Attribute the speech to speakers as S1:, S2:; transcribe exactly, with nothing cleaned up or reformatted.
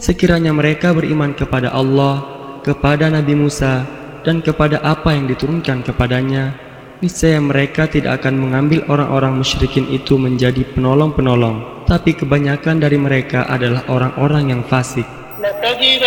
S1: Sekiranya mereka beriman kepada Allah, kepada Nabi Musa, dan kepada apa yang diturunkan kepadanya, niscaya mereka tidak akan mengambil orang-orang musyrikin itu menjadi penolong-penolong, tapi kebanyakan dari mereka adalah orang-orang yang fasik.